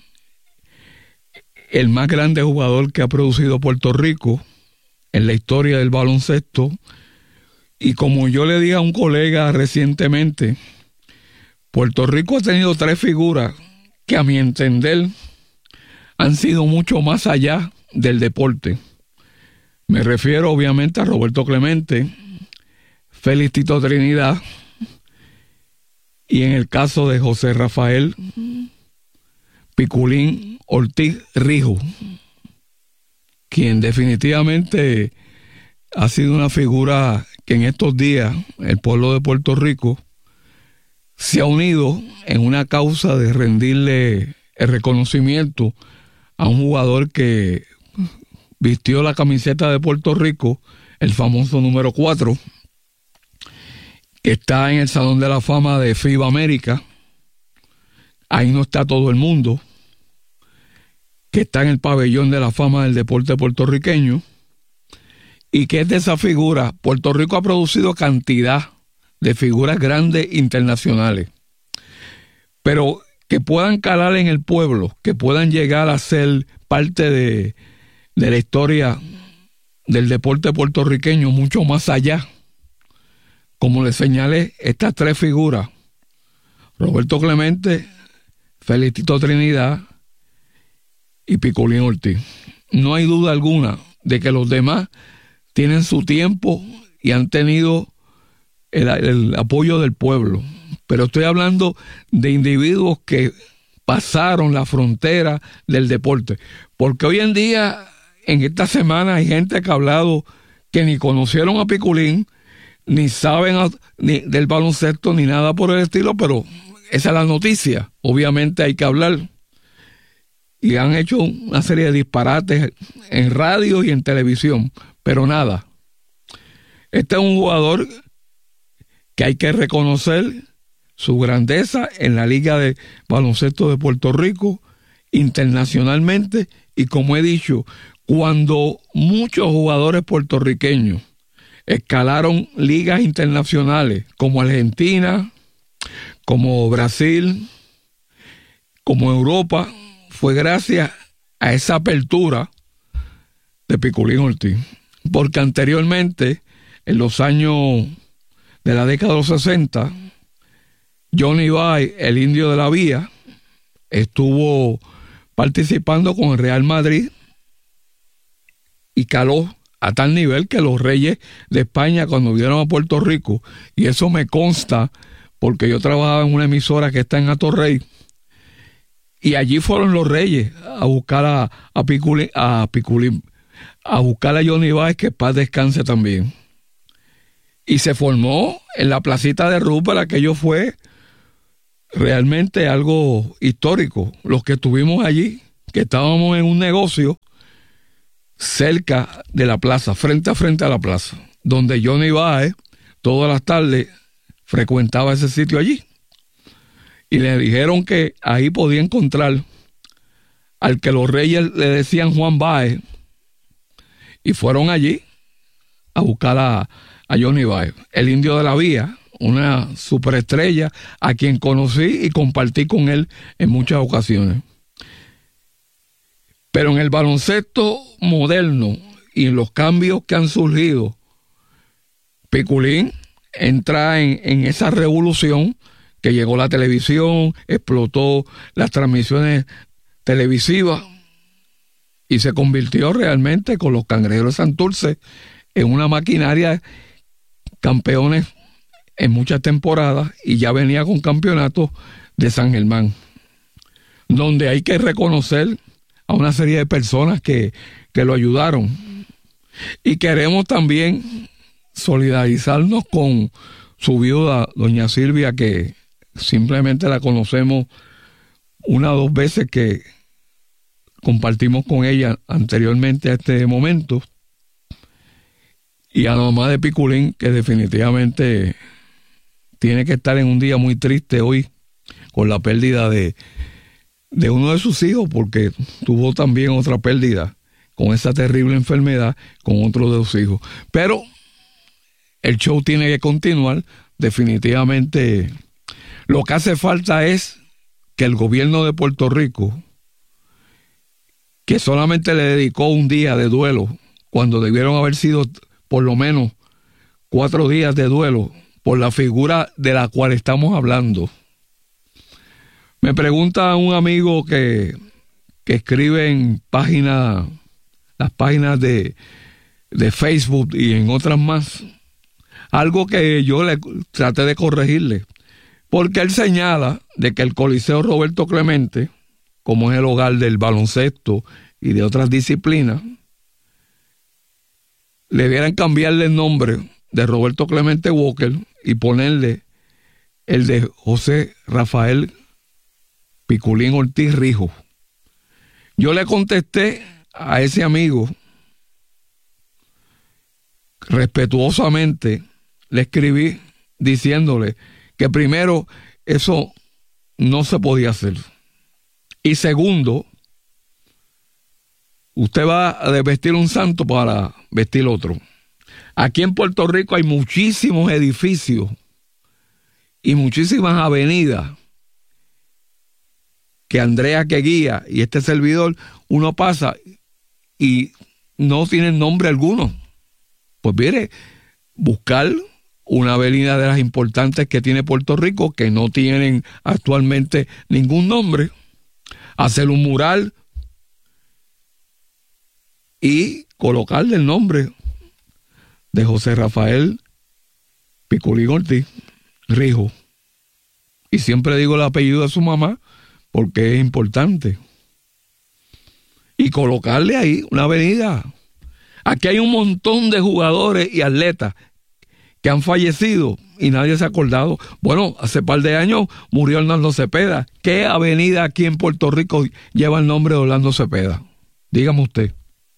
el más grande jugador que ha producido Puerto Rico en la historia del baloncesto. Y como yo le dije a un colega recientemente, Puerto Rico ha tenido 3 figuras que, a mi entender, han sido mucho más allá del deporte. Me refiero obviamente a Roberto Clemente, Félix Tito Trinidad, y en el caso de José Rafael Piculín Ortiz Rijo, quien definitivamente ha sido una figura que en estos días el pueblo de Puerto Rico se ha unido en una causa de rendirle el reconocimiento a un jugador que vistió la camiseta de Puerto Rico, el famoso número 4, que está en el Salón de la Fama de FIBA América. Ahí no está todo el mundo, que está en el pabellón de la fama del deporte puertorriqueño, y que es de esa figura. Puerto Rico ha producido cantidad de figuras grandes internacionales, pero que puedan calar en el pueblo, que puedan llegar a ser parte de la historia del deporte puertorriqueño mucho más allá. Como les señalé, estas 3 figuras, Roberto Clemente, Félix Tito Trinidad y Piculín Ortiz. No hay duda alguna de que los demás tienen su tiempo y han tenido el apoyo del pueblo, pero estoy hablando de individuos que pasaron la frontera del deporte, porque hoy en día, en esta semana, hay gente que ha hablado que ni conocieron a Piculín, ni saben ni del baloncesto, ni nada por el estilo, pero esa es la noticia. Obviamente hay que hablar. Y han hecho una serie de disparates en radio y en televisión, pero nada. Este es un jugador que hay que reconocer su grandeza en la Liga de Baloncesto de Puerto Rico, internacionalmente, y como he dicho, cuando muchos jugadores puertorriqueños escalaron ligas internacionales como Argentina, como Brasil, como Europa, fue gracias a esa apertura de Piculín Ortiz. Porque anteriormente, en los años de la década de los 60, Johnny Bay, el indio de la vía, estuvo participando con el Real Madrid y caló a tal nivel que los reyes de España, cuando vinieron a Puerto Rico, y eso me consta porque yo trabajaba en una emisora que está en Atorrey, y allí fueron los reyes a buscar a buscar a Johnny Bay, que paz descanse también. Y se formó en la placita de Rupert, aquello fue realmente algo histórico. Los que estuvimos allí, que estábamos en un negocio cerca de la plaza, frente a la plaza, donde Johnny Bay todas las tardes frecuentaba ese sitio allí. Y le dijeron que ahí podía encontrar al que los reyes le decían Juan Baez, y fueron allí a buscar a Johnny Bay, el indio de la vía, una superestrella a quien conocí y compartí con él en muchas ocasiones. Pero en el baloncesto moderno y en los cambios que han surgido, Piculín entra en esa revolución que llegó la televisión, explotó las transmisiones televisivas y se convirtió realmente con los Cangrejeros de Santurce en una maquinaria campeones en muchas temporadas, y ya venía con campeonatos de San Germán, donde hay que reconocer a una serie de personas que lo ayudaron. Y queremos también solidarizarnos con su viuda, doña Silvia, que simplemente la conocemos una o dos veces, que compartimos con ella anteriormente a este momento, y a la mamá de Piculín, que definitivamente tiene que estar en un día muy triste hoy con la pérdida de uno de sus hijos, porque tuvo también otra pérdida con esa terrible enfermedad con otro de sus hijos. Pero el show tiene que continuar. Definitivamente lo que hace falta es que el gobierno de Puerto Rico, que solamente le dedicó un día de duelo, cuando debieron haber sido por lo menos 4 días de duelo por la figura de la cual estamos hablando. Me pregunta un amigo que escribe en las páginas de Facebook y en otras más, algo que yo le traté de corregirle, porque él señala de que el Coliseo Roberto Clemente, como es el hogar del baloncesto y de otras disciplinas, le debieran cambiarle el nombre de Roberto Clemente Walker y ponerle el de José Rafael Piculín Ortiz Rijo. Yo le contesté a ese amigo, respetuosamente le escribí diciéndole que primero, eso no se podía hacer, y segundo, usted va a desvestir un santo para vestir otro. Aquí en Puerto Rico hay muchísimos edificios y muchísimas avenidas que Andrea, que guía, y este servidor, uno pasa y no tienen nombre alguno. Pues mire, buscar una avenida de las importantes que tiene Puerto Rico, que no tienen actualmente ningún nombre, hacer un mural y colocarle el nombre de José Rafael Piculín Ortiz Rijo. Y siempre digo el apellido de su mamá porque es importante. Y colocarle ahí una avenida. Aquí hay un montón de jugadores y atletas que han fallecido y nadie se ha acordado. Bueno, hace par de años murió Orlando Cepeda. ¿Qué avenida aquí en Puerto Rico lleva el nombre de Orlando Cepeda? Dígame usted.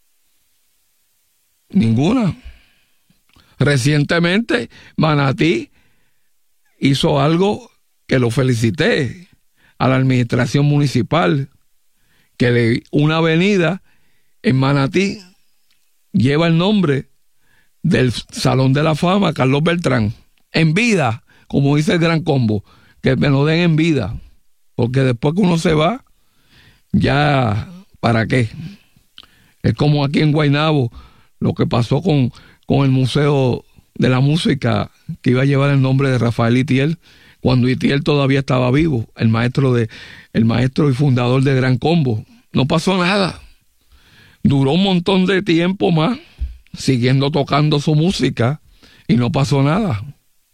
Ninguna. Recientemente Manatí hizo algo que lo felicité a la administración municipal, que una avenida en Manatí lleva el nombre del Salón de la Fama Carlos Beltrán, en vida, como dice el Gran Combo, que me lo den en vida, porque después que uno se va, ya, ¿para qué? Es como aquí en Guaynabo, lo que pasó con el Museo de la Música, que iba a llevar el nombre de Rafael Itiel, cuando Itiel todavía estaba vivo, el maestro y fundador de Gran Combo. No pasó nada. Duró un montón de tiempo más siguiendo tocando su música y no pasó nada.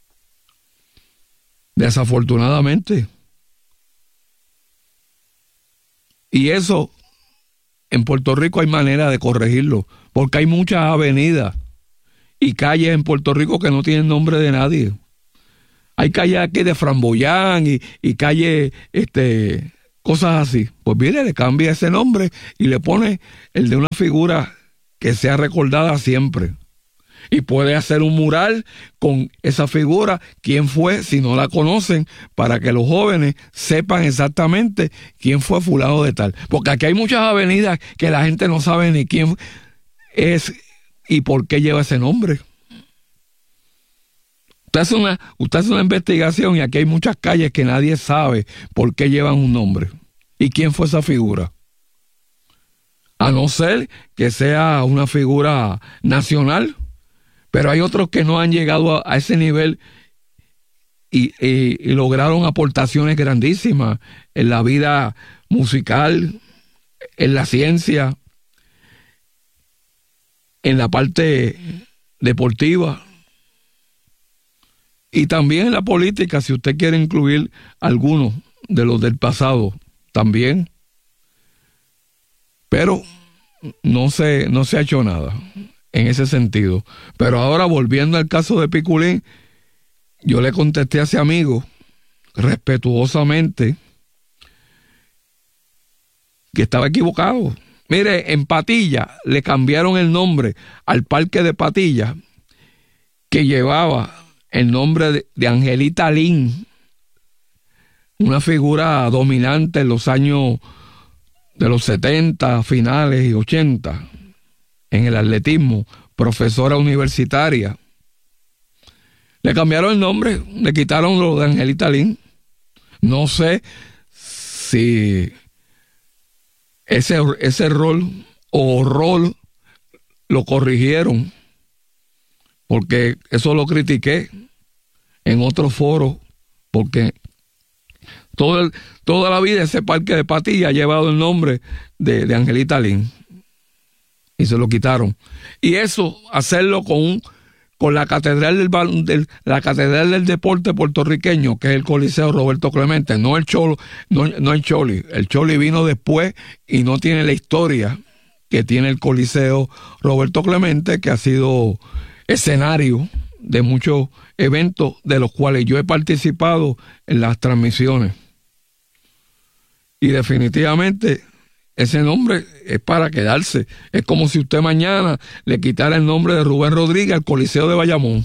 Desafortunadamente. Y eso, en Puerto Rico hay manera de corregirlo, porque hay muchas avenidas y calles en Puerto Rico que no tienen nombre de nadie. Hay calles aquí de Framboyán y calles, cosas así. Pues mire, le cambia ese nombre y le pone el de una figura que sea recordada siempre. Y puede hacer un mural con esa figura, quién fue, si no la conocen, para que los jóvenes sepan exactamente quién fue fulano de tal. Porque aquí hay muchas avenidas que la gente no sabe ni quién es y por qué lleva ese nombre. Usted hace una investigación y aquí hay muchas calles que nadie sabe por qué llevan un nombre y quién fue esa figura. A no ser que sea una figura nacional. Pero hay otros que no han llegado a ese nivel y lograron aportaciones grandísimas en la vida musical, en la ciencia, en la parte deportiva y también en la política, si usted quiere incluir algunos de los del pasado también. Pero no se ha hecho nada en ese sentido. Pero ahora, volviendo al caso de Piculín, yo le contesté a ese amigo respetuosamente que estaba equivocado. Mire, en Patilla le cambiaron el nombre al parque de Patilla, que llevaba el nombre de Angelita Lin, una figura dominante en los años de los 70, finales y 80, en el atletismo, profesora universitaria. Le cambiaron el nombre, le quitaron lo de Angelita Lin. No sé si ese rol lo corrigieron, porque eso lo critiqué en otros foros, porque toda la vida ese parque de Patilla ha llevado el nombre de Angelita Lin. Y se lo quitaron. Y eso, hacerlo con la catedral la catedral del deporte puertorriqueño, que es el Coliseo Roberto Clemente, no el Choli. El Choli vino después y no tiene la historia que tiene el Coliseo Roberto Clemente, que ha sido escenario de muchos eventos de los cuales yo he participado en las transmisiones. Y definitivamente ese nombre es para quedarse. Es como si usted mañana le quitara el nombre de Rubén Rodríguez al Coliseo de Bayamón.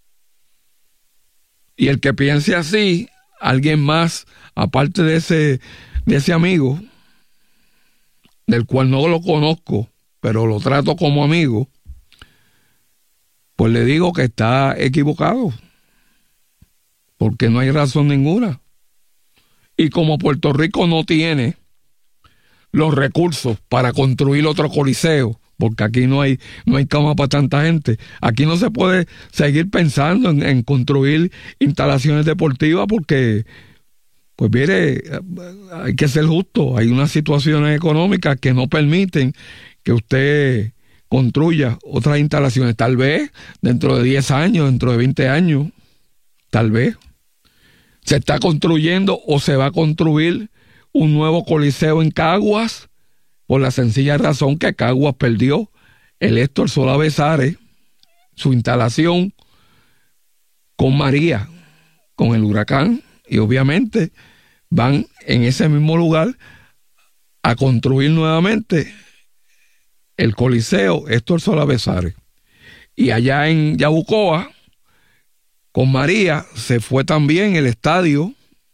Y el que piense así, alguien más, aparte de ese amigo, del cual no lo conozco, pero lo trato como amigo, pues le digo que está equivocado. Porque no hay razón ninguna. Y como Puerto Rico no tiene los recursos para construir otro coliseo, porque aquí no hay cama para tanta gente. Aquí no se puede seguir pensando en construir instalaciones deportivas porque, pues mire, hay que ser justo. Hay unas situaciones económicas que no permiten que usted construya otras instalaciones. Tal vez dentro de 10 años, dentro de 20 años, tal vez. Se está construyendo o se va a construir un nuevo coliseo en Caguas, por la sencilla razón que Caguas perdió el Héctor Solá Besares, su instalación con María, con el huracán, y obviamente van en ese mismo lugar a construir nuevamente el coliseo Héctor Solá Besares. Y allá en Yabucoa, con María, se fue también el estadio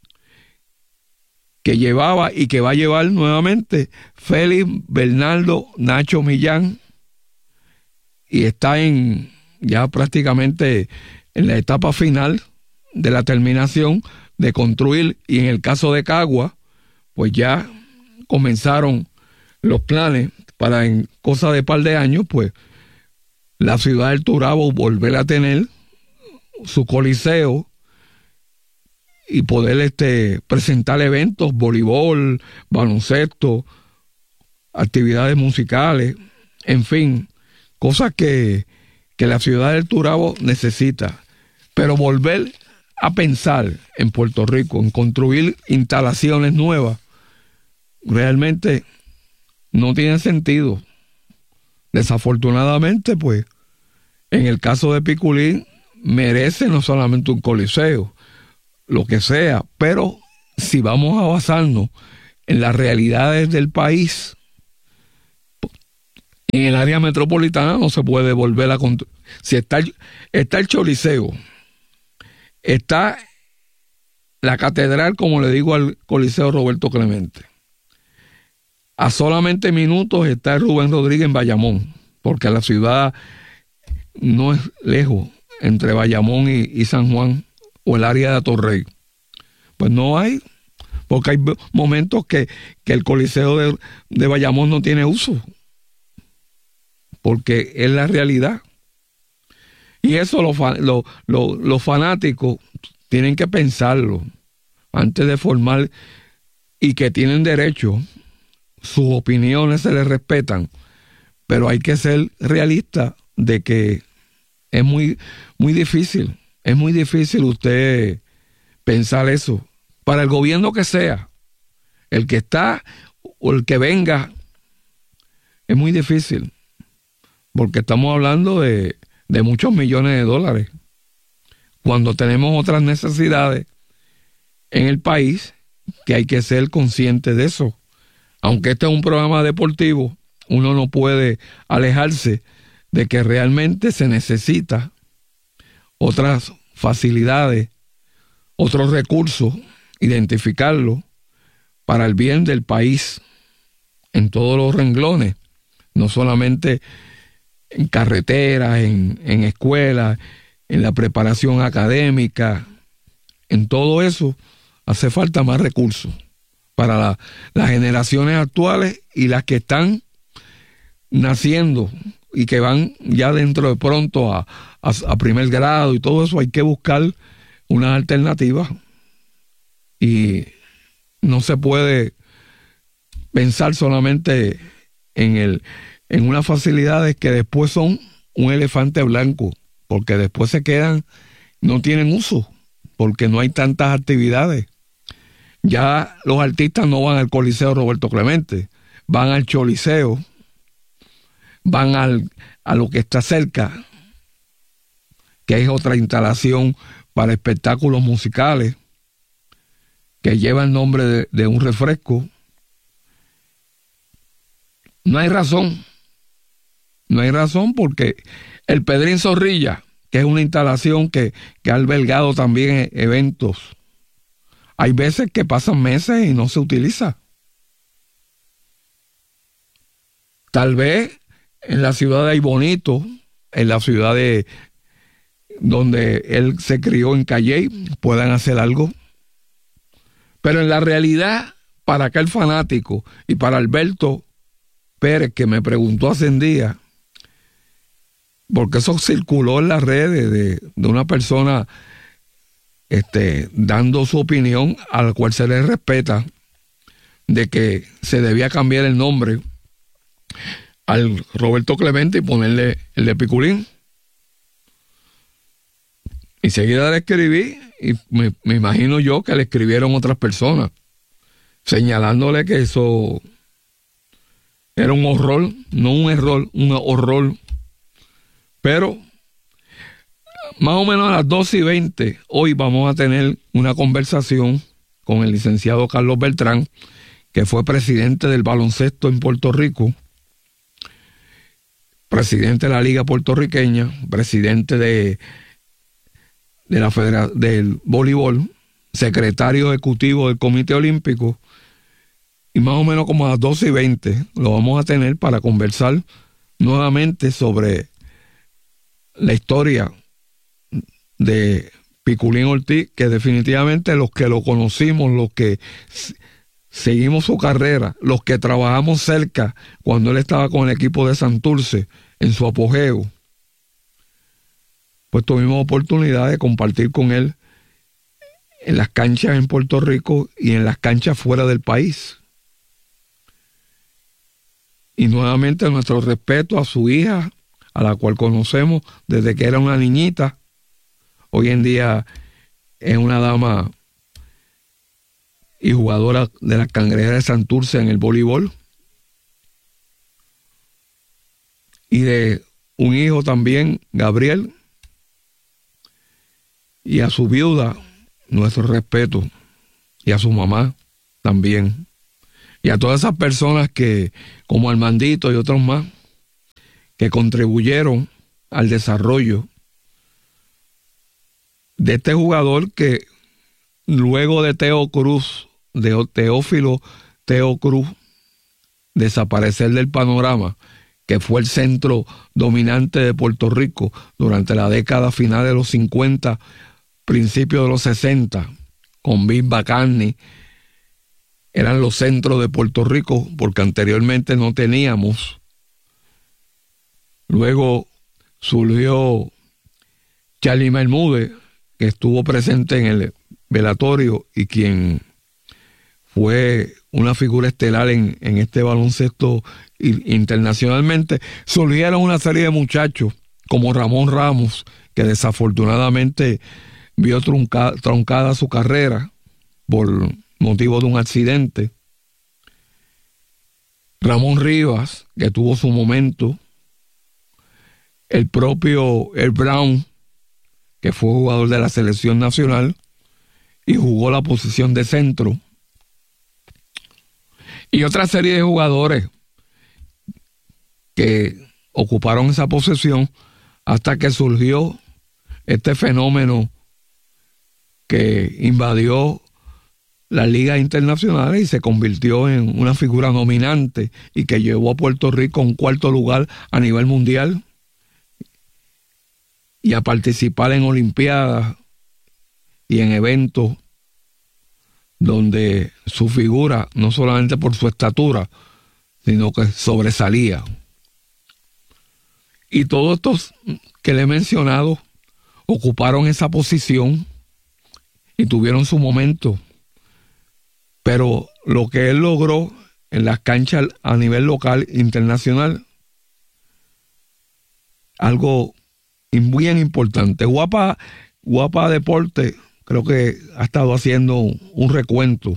que llevaba y que va a llevar nuevamente Félix Bernardo Nacho Millán, y está ya prácticamente en la etapa final de la terminación de construir. Y en el caso de Cagua, pues ya comenzaron los planes para en cosa de par de años, pues la ciudad del Turabo volver a tener su coliseo y poder presentar eventos, voleibol, baloncesto, actividades musicales, en fin, cosas que la ciudad del Turabo necesita. Pero volver a pensar en Puerto Rico, en construir instalaciones nuevas, realmente no tiene sentido. Desafortunadamente, pues, en el caso de Piculín, merece no solamente un coliseo, lo que sea, pero si vamos a basarnos en las realidades del país, en el área metropolitana no se puede volver a construir. Si está el Choliseo, está la catedral, como le digo al Coliseo Roberto Clemente. A solamente minutos está el Rubén Rodríguez en Bayamón, porque la ciudad no es lejos entre Bayamón y San Juan o el área de Atorrey. Pues no hay, porque hay momentos que el Coliseo de Bayamón no tiene uso, porque es la realidad. Y eso los fanáticos tienen que pensarlo antes de formar, y que tienen derecho, sus opiniones se les respetan, pero hay que ser realista de que es muy difícil, es muy difícil usted pensar eso. Para el gobierno que sea, el que está o el que venga, es muy difícil, porque estamos hablando de muchos millones de dólares, cuando tenemos otras necesidades en el país, que hay que ser consciente de eso. Aunque este es un programa deportivo, uno no puede alejarse de que realmente se necesita otras facilidades, otros recursos, identificarlos para el bien del país en todos los renglones, no solamente en carreteras, en escuelas, en la preparación académica. En todo eso hace falta más recursos para las generaciones actuales y las que están naciendo y que van ya dentro de pronto a primer grado y todo eso. Hay que buscar una alternativa, y no se puede pensar solamente en unas facilidades que después son un elefante blanco, porque después se quedan, no tienen uso, porque no hay tantas actividades. Ya los artistas no van al Coliseo Roberto Clemente, van al Choliseo, van a lo que está cerca, que es otra instalación para espectáculos musicales, que lleva el nombre de un refresco. No hay razón porque el Pedrín Zorrilla, que es una instalación que ha albergado también eventos, hay veces que pasan meses y no se utiliza. Tal vez en la ciudad de Aybonito, en la ciudad donde él se crió en Calley, puedan hacer algo. Pero en la realidad, para aquel fanático y para Alberto Pérez, que me preguntó hace un día, porque eso circuló en las redes de una persona dando su opinión, a la cual se le respeta, de que se debía cambiar el nombre al Roberto Clemente y ponerle el de Piculín. Y seguida le escribí, y me imagino yo que le escribieron otras personas, señalándole que eso era un horror, no un error, un horror. Pero más o menos a las 12:20, hoy vamos a tener una conversación con el licenciado Carlos Beltrán, que fue presidente del baloncesto en Puerto Rico, presidente de la Liga Puertorriqueña, presidente del voleibol, secretario ejecutivo del Comité Olímpico, y más o menos como a las 12:20 lo vamos a tener para conversar nuevamente sobre la historia de Piculín Ortiz, que definitivamente los que lo conocimos, los que seguimos su carrera, los que trabajamos cerca cuando él estaba con el equipo de Santurce en su apogeo, pues tuvimos oportunidad de compartir con él en las canchas en Puerto Rico y en las canchas fuera del país. Y nuevamente nuestro respeto a su hija, a la cual conocemos desde que era una niñita. Hoy en día es una dama y jugadora de las Cangrejeras de Santurce en el voleibol. Y de un hijo también, Gabriel. Y a su viuda, nuestro respeto. Y a su mamá también. Y a todas esas personas que, como Armandito y otros más, que contribuyeron al desarrollo de este jugador que luego de Teófilo Teo Cruz, desaparecer del panorama, que fue el centro dominante de Puerto Rico durante la década final de los 50, principios de los 60, con Vince McCartney, eran los centros de Puerto Rico, porque anteriormente no teníamos. Luego surgió Charlie Bermúdez, que estuvo presente en el velatorio y quien fue una figura estelar en este baloncesto internacionalmente. Surgieron una serie de muchachos como Ramón Ramos, que desafortunadamente vio truncada su carrera por motivo de un accidente. Ramón Rivas, que tuvo su momento. El propio El Brown, que fue jugador de la selección nacional y jugó la posición de centro. Y otra serie de jugadores que ocuparon esa posición hasta que surgió este fenómeno que invadió las ligas internacionales y se convirtió en una figura dominante y que llevó a Puerto Rico a un cuarto lugar a nivel mundial y a participar en olimpiadas y en eventos donde su figura, no solamente por su estatura, sino que sobresalía. Y todos estos que le he mencionado ocuparon esa posición y tuvieron su momento. Pero lo que él logró en las canchas a nivel local, internacional, algo bien importante. Guapa Deporte creo que ha estado haciendo un recuento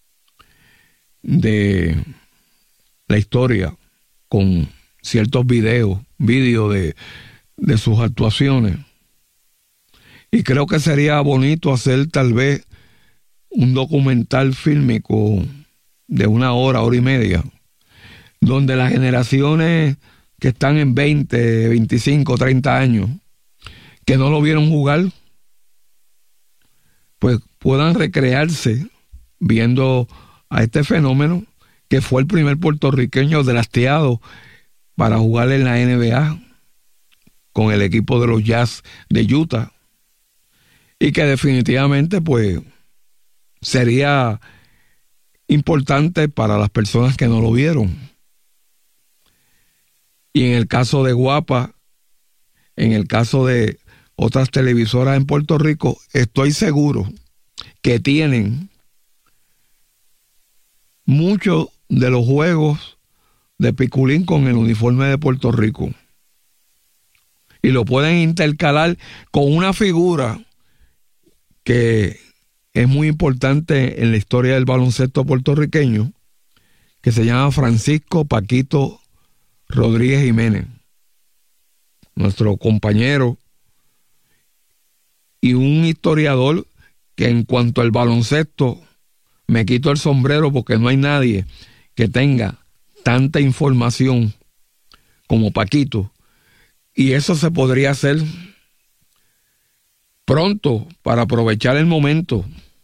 de la historia con ciertos vídeos de sus actuaciones. Y creo que sería bonito hacer tal vez un documental fílmico de 1 hora, hora y media, donde las generaciones que están en 20, 25, 30 años, que no lo vieron jugar, pues puedan recrearse viendo a este fenómeno que fue el primer puertorriqueño drafteado para jugar en la NBA con el equipo de los Jazz de Utah, y que definitivamente pues sería importante para las personas que no lo vieron. Y en el caso de Guapa, en el caso de otras televisoras en Puerto Rico, estoy seguro que tienen muchos de los juegos de Piculín con el uniforme de Puerto Rico. Y lo pueden intercalar con una figura que es muy importante en la historia del baloncesto puertorriqueño, que se llama Francisco Paquito Rodríguez Jiménez, nuestro compañero y un historiador que en cuanto al baloncesto me quito el sombrero, porque no hay nadie que tenga tanta información como Paquito, y eso se podría hacer pronto para aprovechar el momento,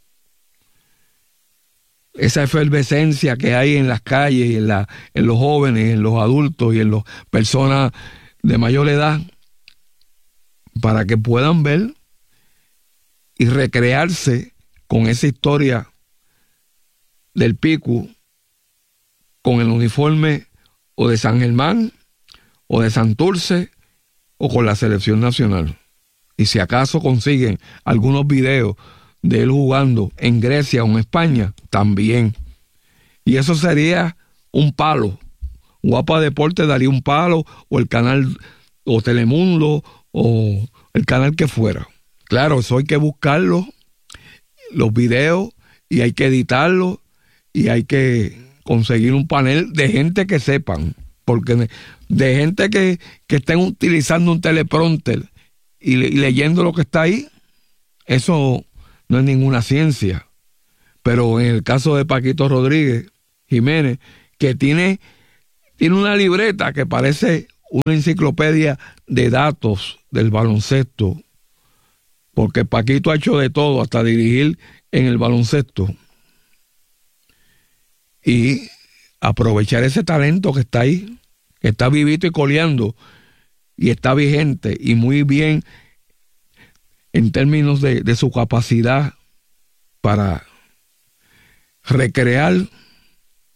esa efervescencia que hay en las calles y en los jóvenes, en los adultos y en las personas de mayor edad, para que puedan ver y recrearse con esa historia del Picu, con el uniforme o de San Germán o de Santurce o con la selección nacional. Y si acaso consiguen algunos videos de él jugando en Grecia o en España, también. Y eso sería un palo. Guapa Deporte daría un palo, o el canal, o Telemundo, o el canal que fuera. Claro, eso hay que buscarlo, los videos, y hay que editarlo, y hay que conseguir un panel de gente que sepan, porque de gente que estén utilizando un teleprompter y leyendo lo que está ahí, eso no es ninguna ciencia. Pero en el caso de Paquito Rodríguez Jiménez, que tiene una libreta que parece una enciclopedia de datos del baloncesto, porque Paquito ha hecho de todo, hasta dirigir en el baloncesto. Y aprovechar ese talento que está ahí, que está vivito y coleando, y está vigente y muy bien en términos de su capacidad para recrear